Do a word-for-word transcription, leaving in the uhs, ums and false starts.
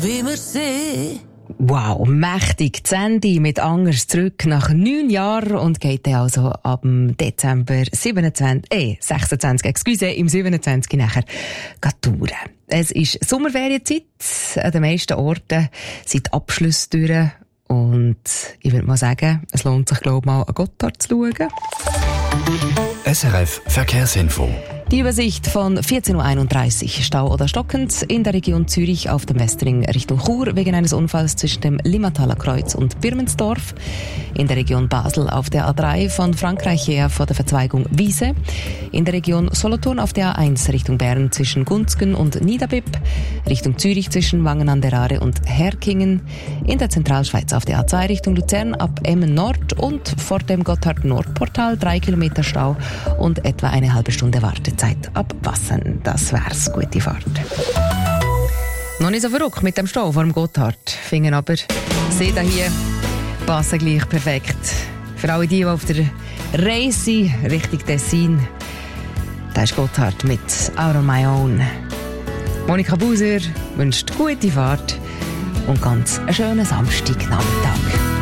Wie wir sehen. Wow, mächtig. Sandy mit Angers zurück nach neun Jahren und geht dann also ab dem Dezember siebenundzwanzig, äh, sechsundzwanzig, excuse, im siebenundzwanzig nachher touren. Es ist Sommerferienzeit. An den meisten Orten sind die Abschlüsse durch. Und ich würde mal sagen, es lohnt sich, glaube ich, mal an Gotthard zu schauen. S R F Verkehrsinfo. Die Übersicht von vierzehn Uhr einunddreißig. Stau oder stockend in der Region Zürich auf dem Westring Richtung Chur wegen eines Unfalls zwischen dem Limmataler Kreuz und Birmensdorf. In der Region Basel auf der A drei von Frankreich her vor der Verzweigung Wiese. In der Region Solothurn auf der A eins Richtung Bern zwischen Gunzgen und Niederbipp. Richtung Zürich zwischen Wangen an der Aare und Herkingen. In der Zentralschweiz auf der A zwei Richtung Luzern ab Emmen Nord und vor dem Gotthard-Nord-Portal drei Kilometer Stau und etwa eine halbe Stunde Wartezeit ab Wassen. Das wär's. Gute Fahrt. Noch nicht so verrückt mit dem Stau vor dem Gotthard. Finden aber Sie da hier passen gleich perfekt. Für alle die, die auf der Reise sind, Richtung Tessin. Da ist Gotthard mit Out on My Own. Monika Buser wünscht gute Fahrt und ganz einen schönen Samstagnachmittag.